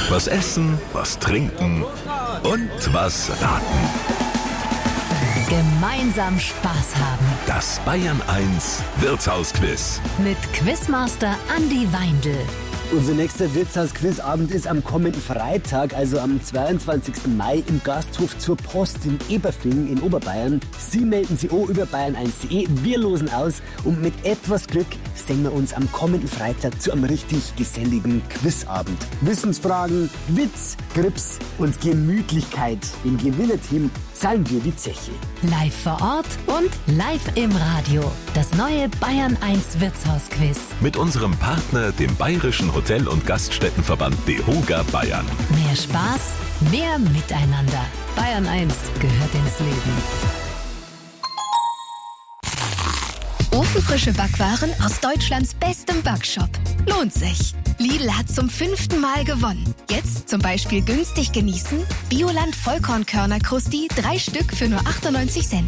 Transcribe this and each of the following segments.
Was essen, was trinken und was raten. Gemeinsam Spaß haben. Das Bayern 1 Wirtshausquiz. Mit Quizmaster Andi Weindl. Unser nächster Wirtshaus-Quizabend ist am kommenden Freitag, also am 22. Mai im Gasthof zur Post in Eberfing in Oberbayern. Sie melden sich auch über bayern1.de. Wir losen aus und mit etwas Glück sehen wir uns am kommenden Freitag zu einem richtig geselligen Quizabend. Wissensfragen, Witz, Grips und Gemütlichkeit. Im Gewinnerteam zahlen wir die Zeche. Live vor Ort und live im Radio. Das neue Bayern 1 Wirtshausquiz. Mit unserem Partner, dem Bayerischen Hotel- und Gaststättenverband DEHOGA Bayern. Mehr Spaß, mehr Miteinander. Bayern 1 gehört ins Leben. Ofenfrische Backwaren aus Deutschlands bestem Backshop. Lohnt sich. Lidl hat zum 5. Mal gewonnen. Jetzt zum Beispiel günstig genießen. Bioland Vollkornkörner Krusti, 3 Stück für nur 98 Cent.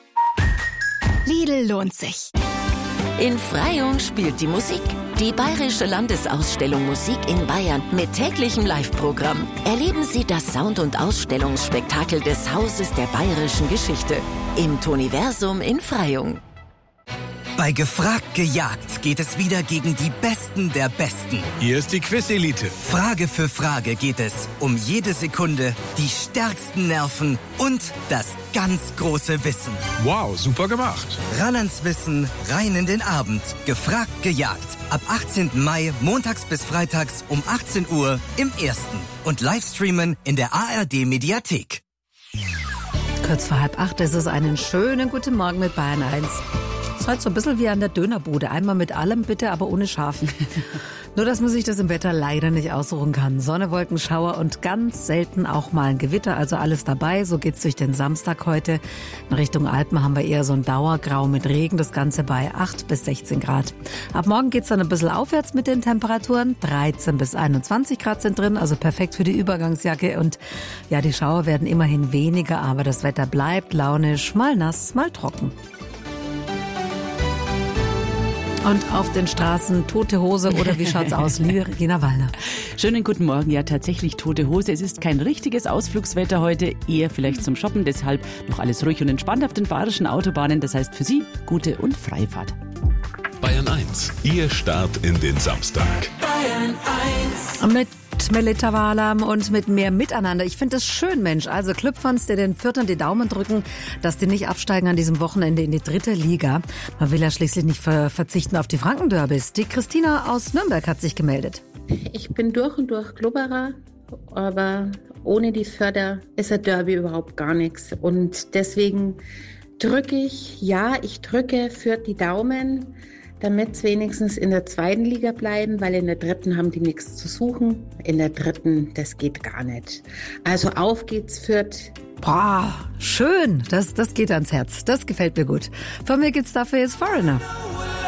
Lidl lohnt sich. In Freyung spielt die Musik. Die Bayerische Landesausstellung Musik in Bayern mit täglichem Live-Programm. Erleben Sie das Sound- und Ausstellungsspektakel des Hauses der bayerischen Geschichte im Toniversum in Freyung. Bei Gefragt gejagt geht es wieder gegen die Besten der Besten. Hier ist die Quiz-Elite. Frage für Frage geht es um jede Sekunde, die stärksten Nerven und das ganz große Wissen. Wow, super gemacht. Ran ans Wissen, rein in den Abend. Gefragt gejagt. Ab 18. Mai, montags bis freitags um 18 Uhr im Ersten. Und Livestreamen in der ARD-Mediathek. Kurz vor 7:30 ist es einen schönen guten Morgen mit Bayern 1. Ist halt so ein bisschen wie an der Dönerbude. Einmal mit allem bitte, aber ohne Schafen. Nur, dass man sich das im Wetter leider nicht aussuchen kann. Sonne, Wolken, Schauer und ganz selten auch mal ein Gewitter. Also alles dabei. So geht's durch den Samstag heute. In Richtung Alpen haben wir eher so ein Dauergrau mit Regen. Das Ganze bei 8 bis 16 Grad. Ab morgen geht's dann ein bisschen aufwärts mit den Temperaturen. 13 bis 21 Grad sind drin. Also perfekt für die Übergangsjacke. Und ja, die Schauer werden immerhin weniger. Aber das Wetter bleibt launisch, mal nass, mal trocken. Und auf den Straßen tote Hose oder wie schaut's aus, liebe Regina Wallner? Schönen guten Morgen, ja tatsächlich tote Hose. Es ist kein richtiges Ausflugswetter heute, eher vielleicht zum Shoppen. Deshalb noch alles ruhig und entspannt auf den bayerischen Autobahnen. Das heißt für Sie gute und freie Fahrt. Bayern 1, Ihr Start in den Samstag. Bayern 1. Mit Melita Wahlam und mit mehr Miteinander. Ich finde das schön, Mensch. Also Klüpferns, die den Viertern die Daumen drücken, dass die nicht absteigen an diesem Wochenende in die 3. Liga. Man will ja schließlich nicht verzichten auf die Frankenderbys. Die Christina aus Nürnberg hat sich gemeldet. Ich bin durch und durch Klubberer, aber ohne die Förder ist ein Derby überhaupt gar nichts. Und deswegen drücke ich Fürth die Daumen, damit sie wenigstens in der 2. Liga bleiben, weil in der 3. haben die nichts zu suchen. In der 3. das geht gar nicht. Also auf geht's, Fürth. Boah, schön. Das geht ans Herz. Das gefällt mir gut. Von mir gibt's dafür jetzt Foreigner.